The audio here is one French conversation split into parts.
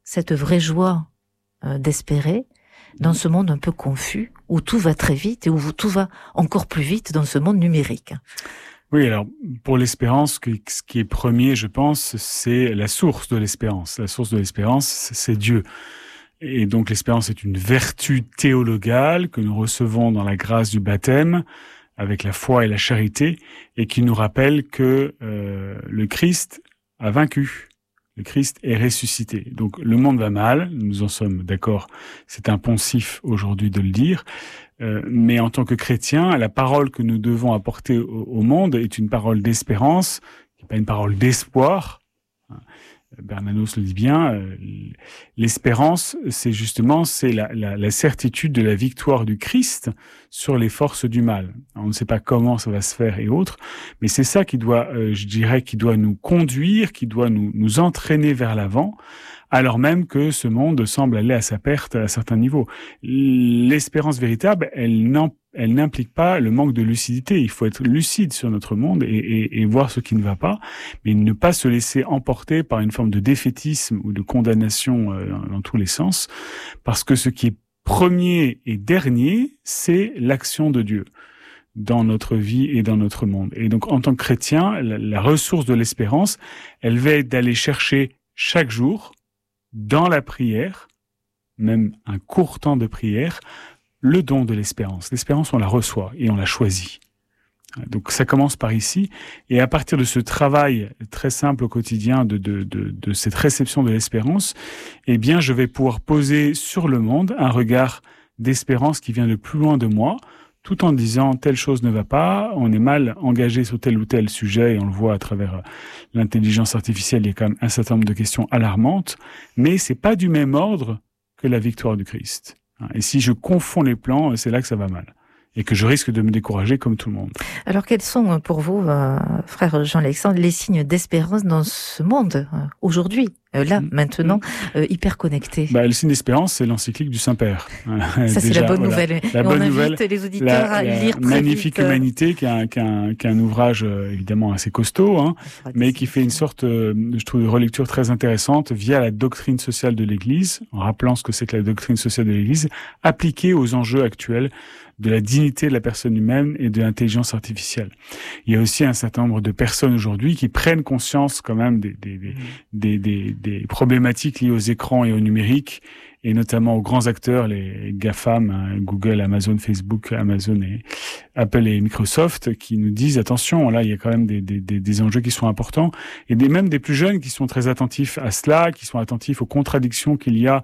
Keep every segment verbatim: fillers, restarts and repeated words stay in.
cette vraie joie euh, d'espérer dans ce monde un peu confus, où tout va très vite et où tout va encore plus vite dans ce monde numérique? Oui, alors pour l'espérance, ce qui est premier, je pense, c'est la source de l'espérance. La source de l'espérance, c'est Dieu. Et donc l'espérance est une vertu théologale que nous recevons dans la grâce du baptême, avec la foi et la charité, et qui nous rappelle que euh, le Christ a vaincu. Le Christ est ressuscité. Donc le monde va mal, nous en sommes d'accord, c'est impensif aujourd'hui de le dire, euh, mais en tant que chrétiens, la parole que nous devons apporter au, au monde est une parole d'espérance, qui n'est pas une parole d'espoir. Bernanos le dit bien, euh, l'espérance, c'est justement c'est la, la, la certitude de la victoire du Christ sur les forces du mal. On ne sait pas comment ça va se faire et autres, mais c'est ça qui doit, euh, je dirais, qui doit nous conduire, qui doit nous, nous entraîner vers l'avant, alors même que ce monde semble aller à sa perte à certains niveaux. L'espérance véritable, elle n'empêche elle n'implique pas le manque de lucidité. Il faut être lucide sur notre monde et, et, et voir ce qui ne va pas, mais ne pas se laisser emporter par une forme de défaitisme ou de condamnation euh, dans, dans tous les sens, parce que ce qui est premier et dernier, c'est l'action de Dieu dans notre vie et dans notre monde. Et donc, en tant que chrétien, la, la ressource de l'espérance, elle va être d'aller chercher chaque jour, dans la prière, même un court temps de prière, le don de l'espérance. L'espérance, on la reçoit et on la choisit. Donc ça commence par ici, et à partir de ce travail très simple au quotidien de, de, de, de cette réception de l'espérance, eh bien je vais pouvoir poser sur le monde un regard d'espérance qui vient de plus loin de moi, tout en disant telle chose ne va pas, on est mal engagé sur tel ou tel sujet, et on le voit à travers l'intelligence artificielle, il y a quand même un certain nombre de questions alarmantes, mais c'est pas du même ordre que la victoire du Christ. Et si je confonds les plans, c'est là que ça va mal. Et que je risque de me décourager comme tout le monde. Alors, quels sont pour vous, euh, frère Jean-Alexandre, les signes d'espérance dans ce monde, euh, aujourd'hui, euh, là, mmh. maintenant, euh, hyper connecté? Bah, le signe d'espérance, c'est l'encyclique du Saint-Père. Ça, c'est la bonne voilà. nouvelle. La Et bonne on nouvelle, invite les auditeurs la, à la lire très Magnifique vite. Humanité, qui est un, qui est un, qui est un ouvrage euh, évidemment assez costaud, hein, mais qui fait une sorte, euh, je trouve, de relecture très intéressante via la doctrine sociale de l'Église, en rappelant ce que c'est que la doctrine sociale de l'Église, appliquée aux enjeux actuels de la dignité de la personne humaine et de l'intelligence artificielle. Il y a aussi un certain nombre de personnes aujourd'hui qui prennent conscience quand même des, des, des, des, des, des problématiques liées aux écrans et au numérique, et notamment aux grands acteurs, les GAFAM, hein, Google, Amazon, Facebook, Amazon et Apple et Microsoft, qui nous disent attention, là il y a quand même des, des, des, des enjeux qui sont importants, et des, même des plus jeunes qui sont très attentifs à cela, qui sont attentifs aux contradictions qu'il y a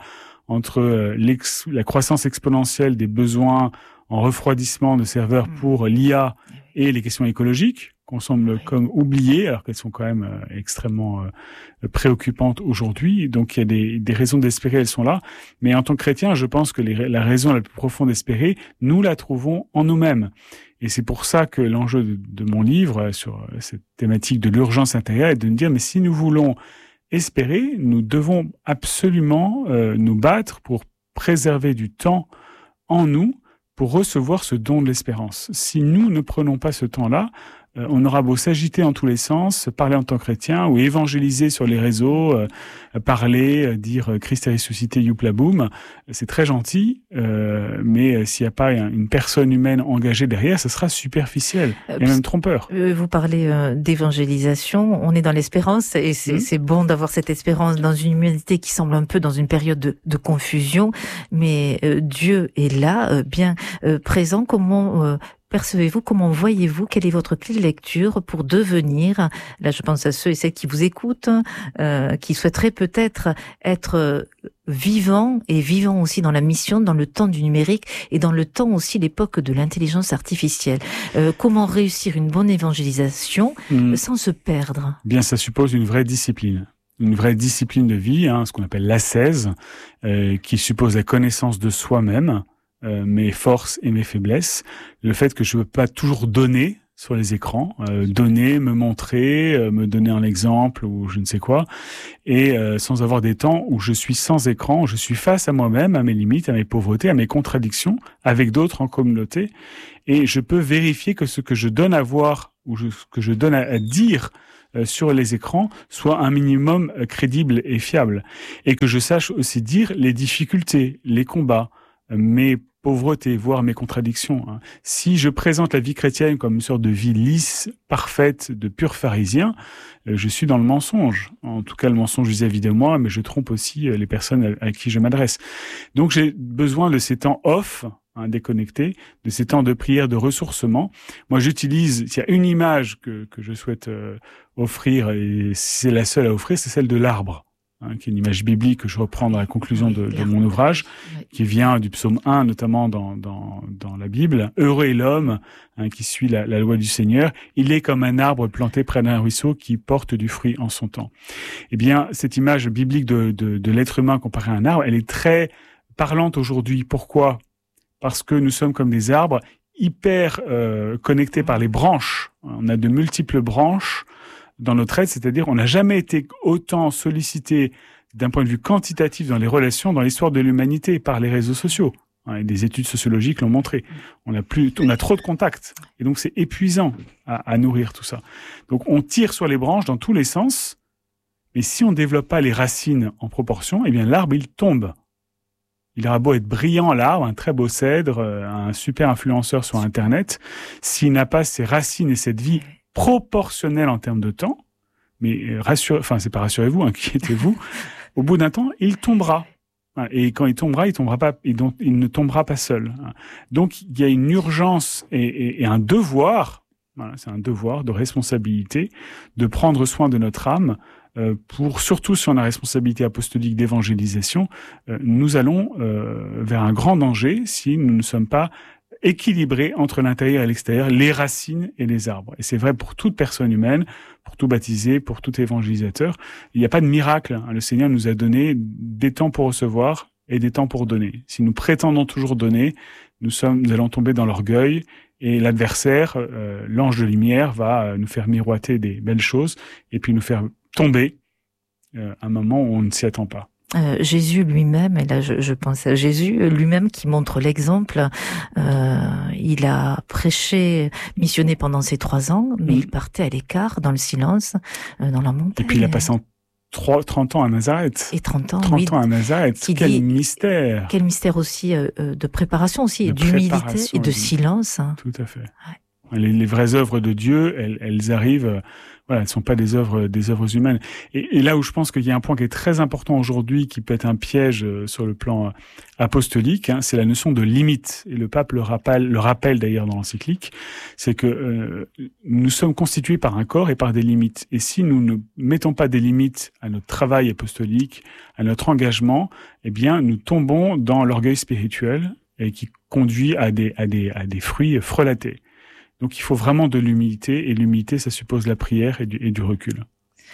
entre l'ex, la croissance exponentielle des besoins en refroidissement de serveurs pour l'I A et les questions écologiques, qu'on semble comme oublier, alors qu'elles sont quand même euh, extrêmement euh, préoccupantes aujourd'hui. Donc il y a des, des raisons d'espérer, elles sont là. Mais en tant que chrétien, je pense que les, la raison la plus profonde d'espérer, nous la trouvons en nous-mêmes. Et c'est pour ça que l'enjeu de, de mon livre sur cette thématique de l'urgence intérieure est de nous dire, mais si nous voulons espérer, nous devons absolument euh, nous battre pour préserver du temps en nous, pour recevoir ce don de l'espérance. Si nous ne prenons pas ce temps-là, euh, on aura beau s'agiter en tous les sens, parler en tant que chrétien, ou évangéliser sur les réseaux, euh, parler, euh, dire euh, Christ est ressuscité, youpla boum, c'est très gentil, euh, mais euh, s'il n'y a pas une personne humaine engagée derrière, ça sera superficiel euh, et même trompeur. Vous parlez euh, d'évangélisation, on est dans l'espérance, et c'est, mmh. c'est bon d'avoir cette espérance dans une humanité qui semble un peu dans une période de, de confusion, mais euh, Dieu est là, euh, bien euh, présent. Comment euh, percevez-vous, comment voyez-vous, quelle est votre clé de lecture pour devenir, là je pense à ceux et celles qui vous écoutent, euh, qui souhaiteraient peut-être être vivants et vivants aussi dans la mission, dans le temps du numérique et dans le temps aussi l'époque de l'intelligence artificielle. Euh, comment réussir une bonne évangélisation mmh. sans se perdre? Bien, ça suppose une vraie discipline. Une vraie discipline de vie, hein, ce qu'on appelle l'ascèse, euh, qui suppose la connaissance de soi-même, Euh, mes forces et mes faiblesses, le fait que je ne veux pas toujours donner sur les écrans, euh, donner, me montrer, euh, me donner un exemple ou je ne sais quoi, et euh, sans avoir des temps où je suis sans écran, où je suis face à moi-même, à mes limites, à mes pauvretés, à mes contradictions, avec d'autres en communauté, et je peux vérifier que ce que je donne à voir ou je, ce que je donne à, à dire euh, sur les écrans soit un minimum euh, crédible et fiable, et que je sache aussi dire les difficultés, les combats, euh, mes pauvretés, voire mes contradictions. Hein. Si je présente la vie chrétienne comme une sorte de vie lisse, parfaite, de pur pharisien, euh, je suis dans le mensonge. En tout cas, le mensonge vis-à-vis de moi, mais je trompe aussi euh, les personnes à, à qui je m'adresse. Donc, j'ai besoin de ces temps off, hein, déconnectés, de ces temps de prière, de ressourcement. Moi, j'utilise, s'il y a une image que, que je souhaite euh, offrir, et c'est la seule à offrir, c'est celle de l'arbre. Hein, qui est une image biblique que je reprends dans la conclusion de, de mon ouvrage, qui vient du psaume un, notamment dans, dans, dans la Bible. Heureux est l'homme hein, qui suit la, la loi du Seigneur. Il est comme un arbre planté près d'un ruisseau qui porte du fruit en son temps. Eh bien, cette image biblique de, de, de l'être humain comparé à un arbre, elle est très parlante aujourd'hui. Pourquoi ? Parce que nous sommes comme des arbres hyper euh, connectés par les branches. On a de multiples branches dans notre aide, c'est-à-dire on n'a jamais été autant sollicité d'un point de vue quantitatif dans les relations dans l'histoire de l'humanité par les réseaux sociaux. Et des études sociologiques l'ont montré. On a plus, on a trop de contacts. Et donc c'est épuisant à, à nourrir tout ça. Donc on tire sur les branches dans tous les sens. Mais si on ne développe pas les racines en proportion, eh bien l'arbre il tombe. Il aura beau être brillant l'arbre, un très beau cèdre, un super influenceur sur Internet, s'il n'a pas ses racines et cette vie proportionnel en termes de temps, mais rassurez, enfin c'est pas rassurez-vous, inquiétez-vous, au bout d'un temps, il tombera. Et quand il tombera, il tombera pas, il, donc, il ne tombera pas seul. Donc il y a une urgence et, et, et un devoir, voilà, c'est un devoir de responsabilité, de prendre soin de notre âme. Euh, pour surtout si on a responsabilité apostolique d'évangélisation, euh, nous allons euh, vers un grand danger si nous ne sommes pas équilibré entre l'intérieur et l'extérieur, les racines et les arbres. Et c'est vrai pour toute personne humaine, pour tout baptisé, pour tout évangélisateur. Il n'y a pas de miracle. Hein. Le Seigneur nous a donné des temps pour recevoir et des temps pour donner. Si nous prétendons toujours donner, nous sommes, nous allons tomber dans l'orgueil et l'adversaire, euh, l'ange de lumière, va nous faire miroiter des belles choses et puis nous faire tomber euh, à un moment où on ne s'y attend pas. Euh, Jésus lui-même, et là je, je pense à Jésus lui-même qui montre l'exemple, euh, il a prêché, missionné pendant ces trois ans, mais mmh. il partait à l'écart, dans le silence, euh, dans la montagne. Et puis il a passé en trente ans à Nazareth. Et trente ans, trente oui. ans à Nazareth, quel dit, mystère. Quel mystère aussi euh, de préparation aussi, de d'humilité et de silence. Tout à fait. Ouais. Les, les vraies œuvres de Dieu, elles, elles arrivent... Voilà, elles ne sont pas des œuvres, des œuvres humaines. Et, et là où je pense qu'il y a un point qui est très important aujourd'hui, qui peut être un piège sur le plan apostolique, hein, c'est la notion de limite. Et le pape le rappelle, le rappelle d'ailleurs dans l'encyclique, c'est que euh, nous sommes constitués par un corps et par des limites. Et si nous ne mettons pas des limites à notre travail apostolique, à notre engagement, eh bien, nous tombons dans l'orgueil spirituel et qui conduit à des, à des, à des fruits frelatés. Donc il faut vraiment de l'humilité, et l'humilité, ça suppose la prière et du, et du recul.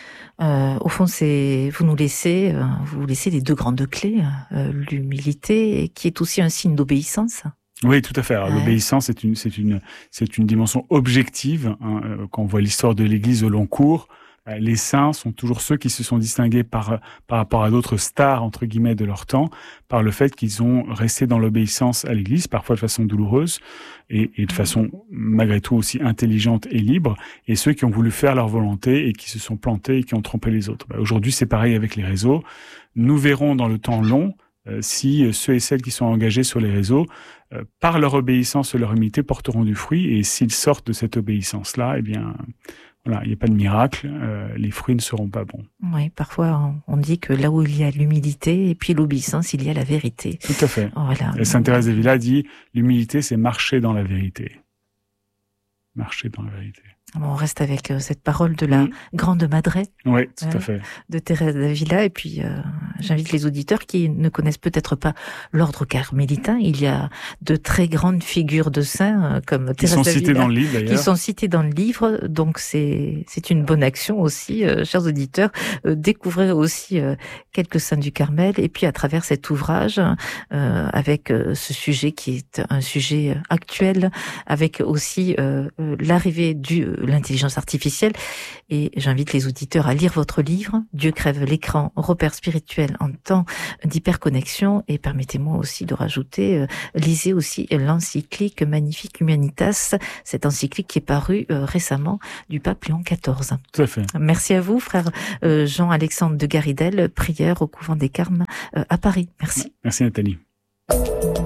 Euh, au fond, c'est vous nous laissez, euh, vous laissez les deux grandes clés, euh, l'humilité, qui est aussi un signe d'obéissance. Oui, tout à fait. Alors, ouais. L'obéissance, c'est une, c'est une, c'est une dimension objective. Hein, euh, quand on voit l'histoire de l'Église au long cours, les saints sont toujours ceux qui se sont distingués par par rapport à d'autres stars entre guillemets de leur temps, par le fait qu'ils ont resté dans l'obéissance à l'Église, parfois de façon douloureuse et, et de façon malgré tout aussi intelligente et libre, et ceux qui ont voulu faire leur volonté et qui se sont plantés et qui ont trompé les autres. Bah, aujourd'hui, c'est pareil avec les réseaux. Nous verrons dans le temps long euh, si ceux et celles qui sont engagés sur les réseaux, euh, par leur obéissance et leur humilité, porteront du fruit, et s'ils sortent de cette obéissance-là, eh bien voilà, il n'y a pas de miracle, euh, les fruits ne seront pas bons. Oui, parfois on dit que là où il y a l'humilité et puis l'obéissance, il y a la vérité. Tout à fait. Voilà. Et Sainte Thérèse d'Avila dit, l'humilité, c'est marcher dans la vérité. Marcher dans la vérité. On reste avec cette parole de la mmh. grande Madre. Oui, tout euh, à fait. De Thérèse d'Avila. Et puis, euh, j'invite les auditeurs qui ne connaissent peut-être pas l'ordre carmélitain. Il y a de très grandes figures de saints, euh, comme Thérèse d'Avila. Qui sont citées dans le livre, d'ailleurs. Qui sont citées dans le livre. Donc, c'est, c'est une bonne action aussi, euh, chers auditeurs. Euh, découvrez aussi euh, quelques saints du Carmel. Et puis, à travers cet ouvrage, euh, avec euh, ce sujet qui est un sujet actuel, avec aussi euh, euh, l'arrivée du l'intelligence artificielle, et j'invite les auditeurs à lire votre livre, Dieu crève l'écran, repères spirituels appelle en temps d'hyperconnexion. Et permettez-moi aussi de rajouter, euh, lisez aussi l'encyclique Magnifique Humanitas, cette encyclique qui est parue euh, récemment du pape Léon quatorze. Tout à fait. Merci à vous, frère euh, Jean-Alexandre de Garidel, prière au couvent des Carmes euh, à Paris. Merci. Merci Nathalie.